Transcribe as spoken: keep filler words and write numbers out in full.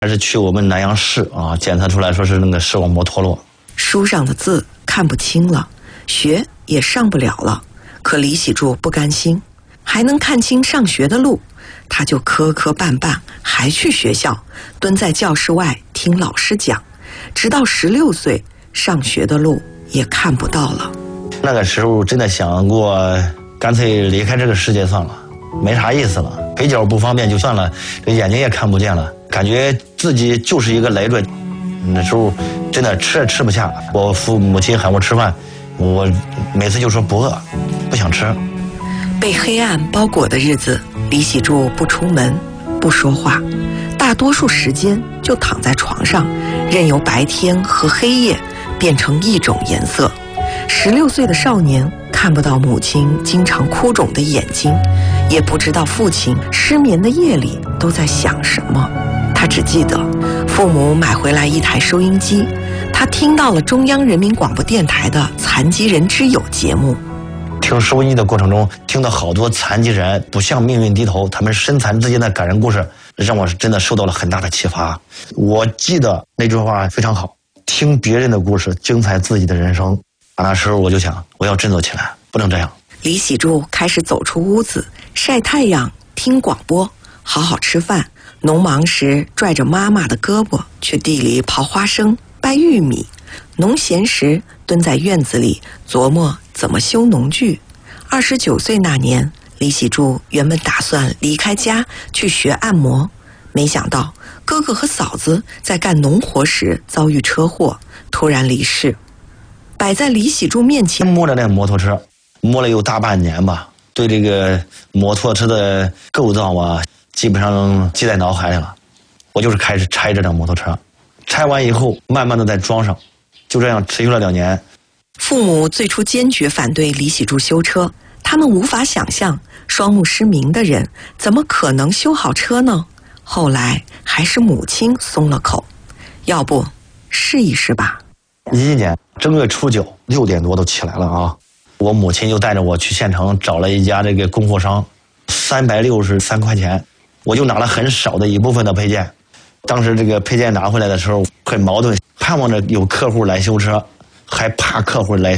还是去我们南阳市啊，检测出来说是那个视网膜脱落。 书上的字看不清了，学也上不了了，可李喜柱不甘心，还能看清上学的路，他就磕磕绊绊还去学校，蹲在教室外听老师讲，直到十六岁，上学的路也看不到了。 那个时候真的想过，干脆离开这个世界算了，没啥意思了，腿脚不方便就算了，这眼睛也看不见了，感觉自己就是一个累赘。那时候真的吃也吃不下，我父母亲喊我吃饭，我每次就说不饿，不想吃。 被黑暗包裹的日子，李喜柱不出门，不说话，大多数时间就躺在床上，任由白天和黑夜变成一种颜色。十六岁的少年看不到母亲经常哭肿的眼睛，也不知道父亲失眠的夜里都在想什么。他只记得父母买回来一台收音机，他听到了中央人民广播电台的《残疾人之友》节目。 听收音机的过程中，听到好多残疾人不向命运低头，他们身残之间的感人故事，让我是真的受到了很大的启发。我记得那句话非常好，听别人的故事，精彩自己的人生。那时候我就想，我要振作起来，不能这样。 李喜柱开始走出屋子，晒太阳，听广播，好好吃饭。农忙时拽着妈妈的胳膊去地里刨花生、掰玉米，农闲时蹲在院子里琢磨怎么修农具。二十九岁那年，李喜柱原本打算离开家去学按摩，没想到哥哥和嫂子在干农活时遭遇车祸，突然离世。摆在李喜柱面前， 摸着那摩托车，摸了有大半年吧，对这个摩托车的构造啊，基本上记在脑海里了。我就是开始拆这辆摩托车，拆完以后慢慢的再装上，就这样持续了两年。 父母最初坚决反对李喜柱修车，他们无法想象双目失明的人怎么可能修好车呢？后来还是母亲松了口，要不试一试吧。 一一年正月初九六点多都起来了啊，我母亲就带着我去县城找了一家这个供货商，三百六十三块钱，我就拿了很少的一部分的配件。当时这个配件拿回来的时候很矛盾，盼望着有客户来修车，还怕客户来